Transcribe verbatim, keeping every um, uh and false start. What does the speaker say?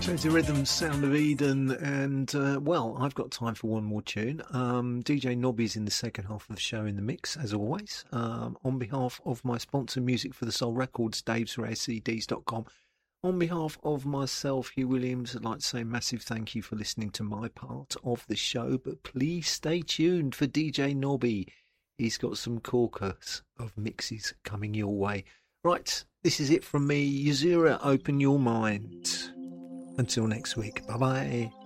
Change the rhythm, Sound of Eden, and uh, well, I've got time for one more tune. Um, D J Nobby's in the second half of the show in the mix, as always. Um, on behalf of my sponsor, Music for the Soul Records, daves rare c ds dot com, on behalf of myself, Hugh Williams, I'd like to say a massive thank you for listening to my part of the show, but please stay tuned for D J Nobby. He's got some corkers of mixes coming your way. Right, this is it from me. Yuzura, open your mind. Until next week, bye-bye.